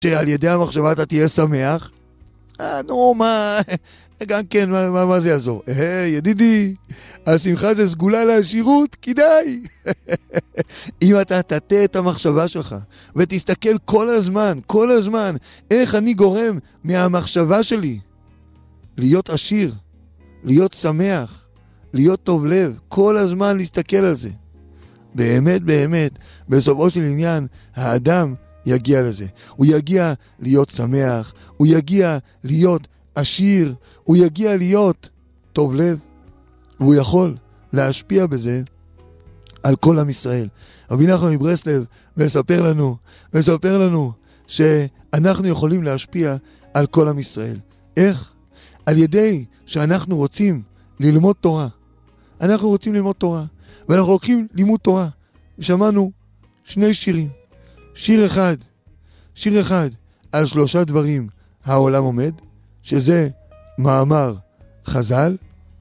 שעל ידי המחשבה אתה תהיה שמח. נו, מה, גם כן, מה זה יעזור? ידידי, השמחה זה סגולה לעשירות, כדאי. אם אתה תטה את המחשבה שלך, ותסתכל כל הזמן, איך אני גורם מהמחשבה שלי להיות עשיר, להיות שמח, להיות טוב לב, כל הזמן להסתכל על זה. באמת, באמת, בסופו של עניין, האדם יגיע לזה. הוא יגיע להיות שמח, הוא יגיע להיות עשיר, הוא יגיע להיות טוב לב, והוא יכול להשפיע בזה על כל עם ישראל. רבי נחמן מברסלב מספר לנו שאנחנו יכולים להשפיע על כל עם ישראל. איך? על ידי שאנחנו רוצים ללמוד תורה. אנחנו רוצים ללמוד תורה, ואנחנו לוקחים לימוד תורה. שמענו שני שירים. שיר אחד על 3 דברים העולם עומד, שזה מאמר חז"ל,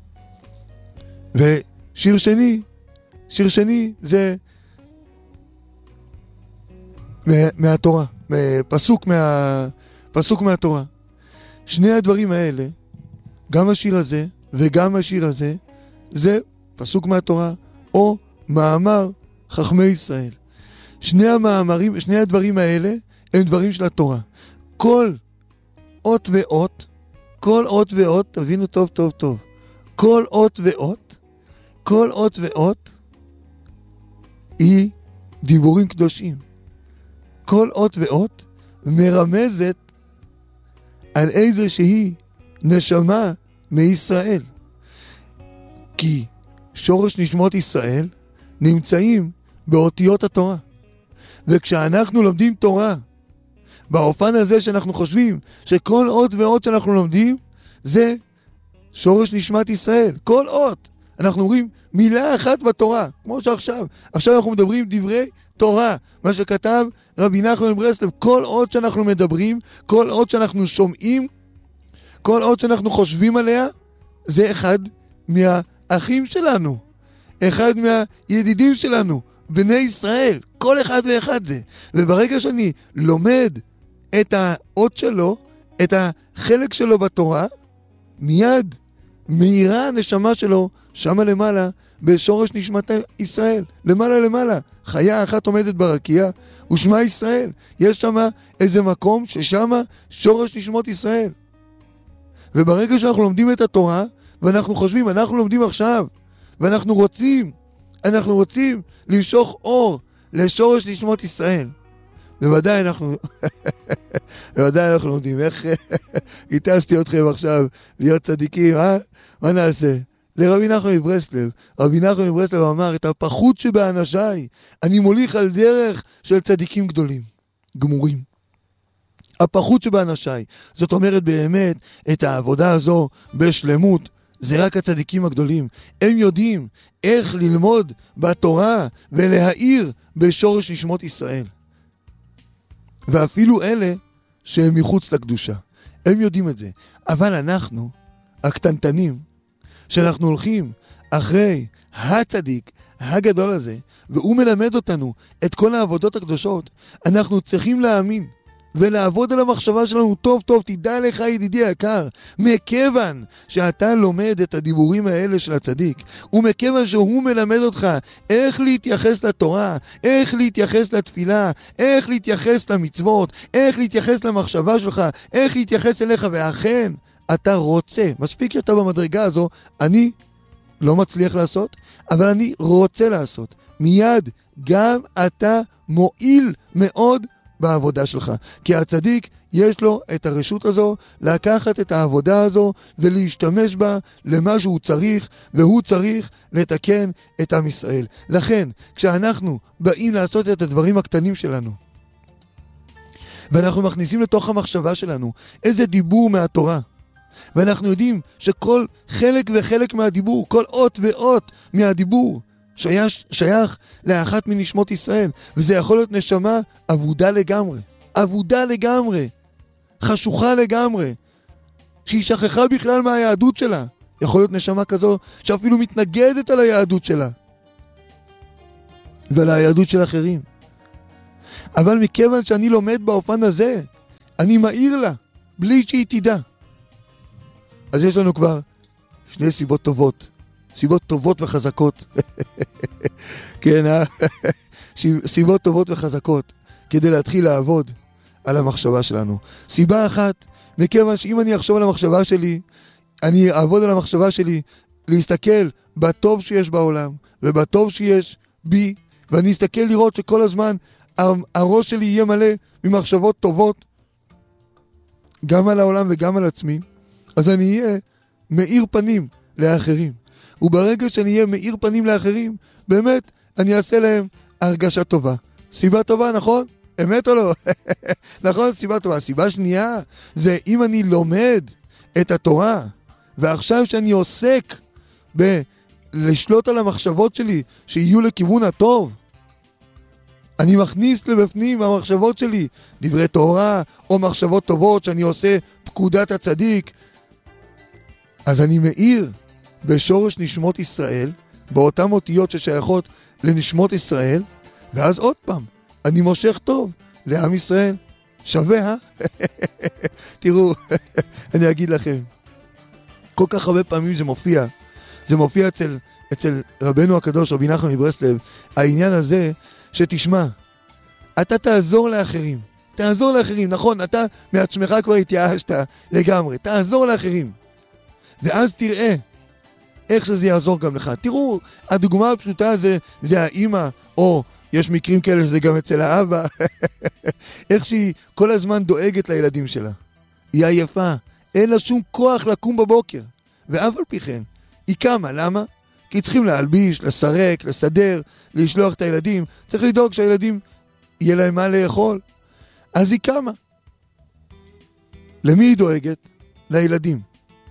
ושיר שני זה מהתורה, פסוק מהתורה. שני הדברים האלה, גם השיר הזה וגם השיר הזה, זה פסוק מהתורה או מאמר חכמי ישראל. שני הדברים האלה הם דברים של התורה. כל אות ואות, תבינו טוב, כל אות ואות היא דיבורים קדושים. כל אות ואות מרמזת על איזושהי נשמה מישראל. כי שורש נשמות ישראל נמצאים באותיות התורה. וכשאנחנו לומדים תורה, באופן הזה שאנחנו חושבים שכל אות ואות שאנחנו לומדים זה שורש נשמת ישראל. כל אות. אנחנו אומרים מילה אחת בתורה, כמו שעכשיו. עכשיו אנחנו מדברים דברי תורה, מה שכתב רבי נחמן מברסלב. כל אות שאנחנו מדברים, כל אות שאנחנו שומעים, כל אות שאנחנו חושבים עליה, זה אחד מהאחים שלנו, אחד מהידידים שלנו, בני ישראל. כל אחד ואחד זה. וברגע שאני לומד את האות שלו, את החלק שלו בתורה, מיד מהירה הנשמה שלו שמה למעלה בשורש נשמת ישראל. למעלה. חיה אחת עומדת ברקיע ושמה ישראל. יש שם איזה מקום ששם שורש נשמות ישראל. וברגע שאנחנו לומדים את התורה ואנחנו חושבים, אנחנו לומדים עכשיו ואנחנו רוצים למשוך אור לשורש נשמות ישראל. בוודאי אנחנו לומדים. איך הטסתי אתכם עכשיו להיות צדיקים, מה נעשה? זה רבי נחמן מברסלב. רבי נחמן מברסלב אמר, את הפחות שבאנשיי אני מוליך על דרך של צדיקים גדולים, גמורים. הפחות שבאנשיי. זאת אומרת באמת, את העבודה הזו בשלמות, זה רק הצדיקים הגדולים. הם יודעים איך ללמוד בתורה ולהאיר בשורש נשמות ישראל. ואפילו אלה שהם מחוץ לקדושה. הם יודעים את זה. אבל אנחנו, הקטנטנים, שאנחנו הולכים אחרי הצדיק הגדול הזה, והוא מלמד אותנו את כל העבודות הקדושות, אנחנו צריכים להאמין ולעבוד על המחשבה שלנו טוב. תדע לך ידידי יקר, מכיוון שאתה לומד את הדיבורים האלה של הצדיק, ומכיוון שהוא מלמד אותך איך להתייחס לתורה, איך להתייחס לתפילה, איך להתייחס למצוות, איך להתייחס למחשבה שלך, איך להתייחס אליך, ואכן אתה רוצה, מספיק שאתה במדרגה הזו, אני לא מצליח לעשות, אבל אני רוצה לעשות. מיד גם אתה מועיל מאוד בעבודה שלך. כי הצדיק יש לו את הרשות הזו לקחת את העבודה הזו ולהשתמש בה למה שהוא צריך, והוא צריך לתקן את עם ישראל. לכן, כשאנחנו באים לעשות את הדברים הקטנים שלנו, ואנחנו מכניסים לתוך המחשבה שלנו איזה דיבור מהתורה, ואנחנו יודעים שכל חלק וחלק מהדיבור, כל אות ואות מהדיבור, שייך לאחת מנשמות ישראל, וזה יכול להיות נשמה אבודה לגמרי, חשוכה לגמרי, שהיא שכחה בכלל מהיהדות שלה. יכול להיות נשמה כזו שאפילו מתנגדת על היהדות שלה ועל היהדות של אחרים. אבל מכיוון שאני לומד באופן הזה, אני מעיר לה, בלי שהיא תדע. אז יש לנו כבר שני סיבות טובות. סיבות טובות וחזקות. כן, סיבות טובות וחזקות, כדי להתחיל לעבוד על המחשבה שלנו. סיבה אחת, מכיוון שאם אני אחשוב על המחשבה שלי, אני אעבוד על המחשבה שלי, להסתכל בטוב שיש בעולם, ובטוב שיש בי, ואני אסתכל לראות שכל הזמן הראש שלי יהיה מלא ממחשבות טובות, גם על העולם וגם על עצמי, אז אני אהיה מאיר פנים לאחרים. וברגע שאני אהיה מאיר פנים לאחרים, באמת אני אעשה להם הרגשה טובה. סיבה טובה, נכון? אמת או לא? נכון, סיבה טובה. סיבה שנייה, זה אם אני לומד את התורה, ועכשיו שאני עוסק לשלוט על המחשבות שלי, שיהיו לכיוון הטוב, אני מכניס לבפנים המחשבות שלי, דברי תורה, או מחשבות טובות שאני עושה פקודת הצדיק, אז אני מאיר בשורש נשמות ישראל, באותן אותיות ששייכות לנשמות ישראל, ואז עוד פעם, אני מושך טוב לעם ישראל. שווה, תראו, אני אגיד לכם, כל כך הרבה פעמים זה מופיע אצל רבנו הקדוש, רבי נחמן מברסלב, העניין הזה שתשמע, אתה תעזור לאחרים, נכון, אתה מעצמך כבר התייאשת לגמרי, תעזור לאחרים, ואז תראה איך שזה יעזור גם לך. תראו, הדוגמה הפשוטה זה האמא, או יש מקרים כאלה שזה גם אצל האבא, איך שהיא כל הזמן דואגת לילדים שלה. היא עייפה, אין לה שום כוח לקום בבוקר, ואף על פי כן, היא קמה, למה? כי צריכים להלביש, לסרק, לסדר, לשלוח את הילדים, צריך לדאוג שהילדים יהיה להם מה לאכול. אז היא קמה. למי היא דואגת? לילדים.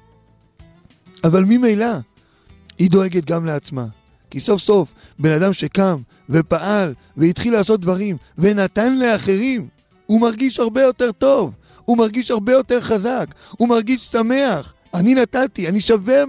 אבל ממילא, היא דואגת גם לעצמה. כי סוף סוף, בן אדם שקם ופעל והתחיל לעשות דברים ונתן לאחרים, הוא מרגיש הרבה יותר טוב, הוא מרגיש הרבה יותר חזק, הוא מרגיש שמח. אני נתתי, אני שווה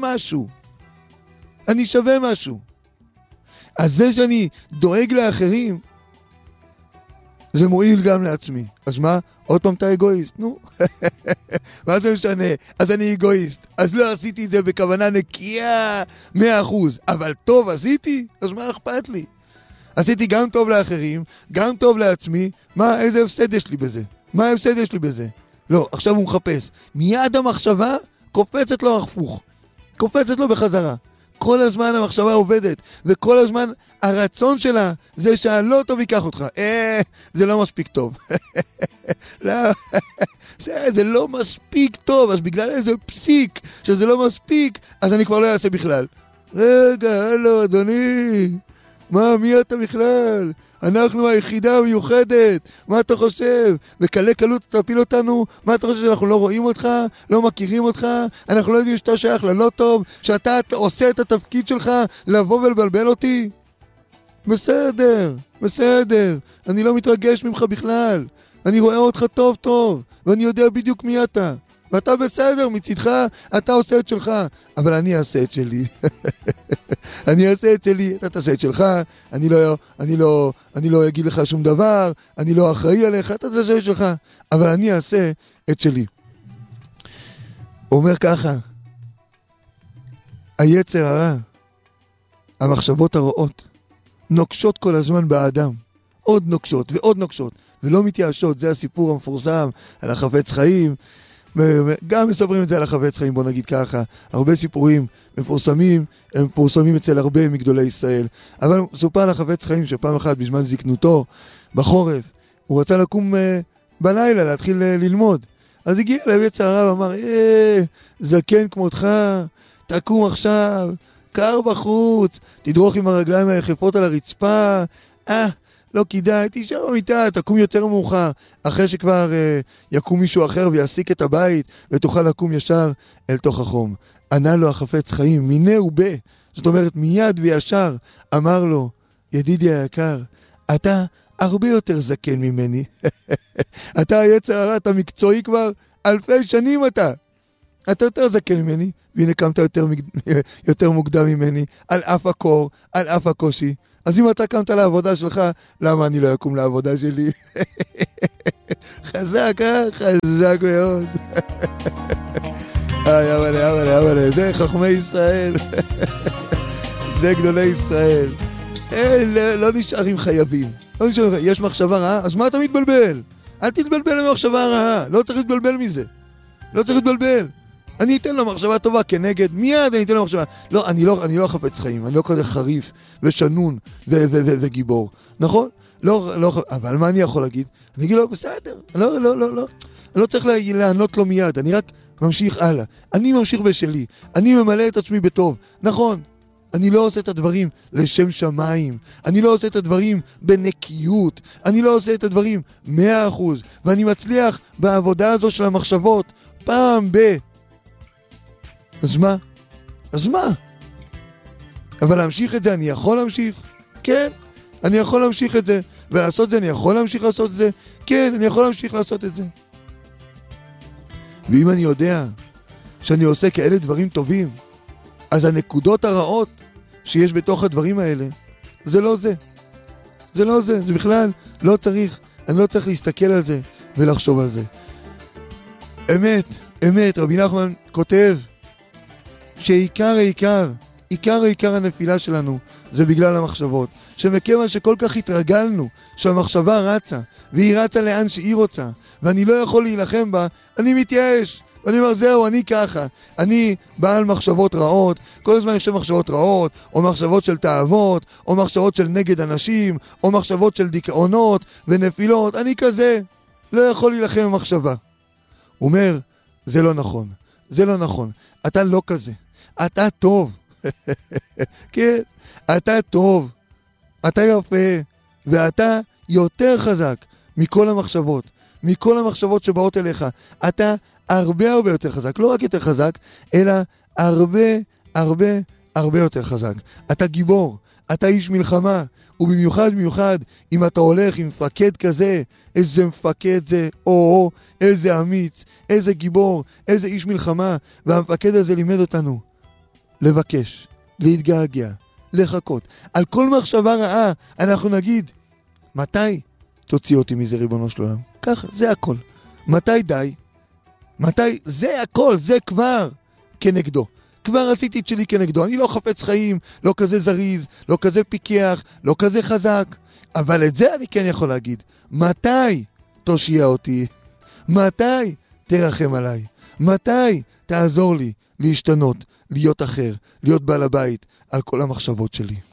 משהו. אז זה שאני דואג לאחרים, זה מועיל גם לעצמי. אז מה? עוד פעם אתה אגואיסט? נו, מה זה משנה? אז אני אגואיסט. אז לא עשיתי את זה בכוונה נקייה 100%. אבל טוב עשיתי? אז מה אכפת לי? עשיתי גם טוב לאחרים, גם טוב לעצמי. מה, איזה הפסד יש לי בזה? מה ההפסד יש לי בזה? לא, עכשיו הוא מחפש. מיד המחשבה קופצת לו הפוך. קופצת לו בחזרה. כל הזמן המחשבה עובדת, וכל הזמן הרצון שלה זה שהלא טוב ייקח אותך. זה לא מספיק טוב. לא, זה לא מספיק טוב, אז בגלל איזה פסיק שזה לא מספיק, אז אני כבר לא אעשה בכלל. רגע, הלו, אדוני, מי אתה בכלל? אנחנו היחידה המיוחדת, מה אתה חושב? בקלי קלות תפיל אותנו? מה אתה חושב שאנחנו לא רואים אותך? לא מכירים אותך? אנחנו לא יודעים שאתה שייך ללא טוב? שאתה עושה את התפקיד שלך לבוא ולבלבל אותי? בסדר, אני לא מתרגש ממך בכלל, אני רואה אותך טוב טוב, ואני יודע בדיוק מי אתה, ואתה בסדר, מצדך אתה עושה את שלך, אבל אני אעשה את שלי. אתה תעשה את שלך, אני לא אגיד לך שום דבר, אני לא אחראי עליך, אתה תעשה את שלך, אבל אני אעשה את שלי. הוא אומר ככה, היצר הרע, המחשבות הרעות, נוקשות כל הזמן באדם, עוד נוקשות ועוד נוקשות, ולא מתייאשות. זה הסיפור המפורסם על החפץ חיים, גם מספרים את זה על החפץ חיים, בוא נגיד ככה, הרבה סיפורים מפורסמים, הם מפורסמים אצל הרבה מגדולי ישראל, אבל סופר על החפץ חיים שפעם אחת בזמן זקנותו, בחורף, הוא רצה לקום בלילה, להתחיל ללמוד, אז הגיע אליו יצר הרע ואמר, זקן כמותך, תקום עכשיו, קר בחוץ, תדרוך עם הרגליים היחפות על הרצפה, לא כדאי, תישאר במיטה, תקום יותר מאוחר, אחרי שכבר יקום מישהו אחר ויעסיק את הבית, ותוכל לקום ישר אל תוך החום. ענה לו החפץ חיים, מינה ובה, זאת אומרת מיד וישר, אמר לו, ידידי היקר, אתה הרבה יותר זקן ממני, אתה היצר הרע, אתה מקצועי כבר אלפי שנים אתה יותר זקן ממני, והנה קמת יותר מוקדם ממני, על אף הקור, על אף הקושי, אז אם אתה קמת לעבודה שלך, למה אני לא אקום לעבודה שלי? חזק, חזק מאוד. אבל, זה חכמי ישראל. זה גדולי ישראל. לא נשארים חייבים. יש מחשבה רעה, אז מה אתה מתבלבל? אל תתבלבל במחשבה רעה, לא צריך להתבלבל מזה. לא צריך להתבלבל. אני אתן לו מחשבה טובה כנגד, מיד אני אתן לו מחשבה. לא, אני לא חפץ חיים, אני לא כזה חריף ושנון וגיבור. נכון? לא, אבל מה אני יכול להגיד? אני אגיד לו, בסדר, לא. אני לא צריך לענות לו מיד, אני רק ממשיך הלאה. אני ממשיך בשלי, אני ממלא את עצמי בטוב. נכון, אני לא עושה את הדברים לשם שמיים, אני לא עושה את הדברים בנקיות, אני לא עושה את הדברים 100%, ואני מצליח בעבודה הזו של המחשבות פעם אז מה? אבל להמשיך את זה, אני יכול להמשיך? כן, אני יכול להמשיך את זה. ולעשות את זה, אני יכול להמשיך לעשות את זה? כן, אני יכול להמשיך לעשות את זה. ואם אני יודע שאני עושה כאלה דברים טובים, אז הנקודות הרעות שיש בתוך הדברים האלה, זה לא זה. זה בכלל לא צריך, אני לא צריך להסתכל על זה ולחשוב על זה. אמת, רבי נחמן כותב, שעיקר הנפילה שלנו זה בגלל המחשבות. שמכיוון שכל כך התרגלנו שהמחשבה רצה, והיא רצה לאן שהיא רוצה, ואני לא יכול להילחם בה, אני מתייאש. ואני אומר, זהו, אני ככה. אני בעל מחשבות רעות, כל הזמן יש מחשבות רעות, או מחשבות של תאוות, או מחשבות של נגד אנשים, או מחשבות של דיכאונות ונפילות. אני כזה, לא יכול להילחם במחשבה. הוא אומר, זה לא נכון. אתה לא כזה. אתה טוב. כן, אתה טוב. אתה יפה. ואתה יותר חזק מכל המחשבות שבאות אליך. אתה הרבה יותר חזק. לא רק יותר חזק, אלא הרבה יותר חזק. אתה גיבור. אתה איש מלחמה. ובמיוחד אם אתה הולך עם מפקד כזה, איזה מפקד זה, או איזה אמיץ, איזה גיבור, איזה איש מלחמה. והמפקד הזה לימד אותנו לבקש, להתגעגע, לחכות. על כל מחשבה רעה אנחנו נגיד, מתי תוציא אותי מזה ריבונו של עולם? ככה, זה הכל. מתי די? זה הכל, זה כבר כנגדו. כבר עשיתי את שלי כנגדו. אני לא חפץ חיים, לא כזה זריז, לא כזה פיקח, לא כזה חזק. אבל את זה אני כן יכול להגיד. מתי תושיע אותי? מתי תרחם עליי? מתי תעזור לי להשתנות, להיות אחר, להיות בעל הבית על כל המחשבות שלי?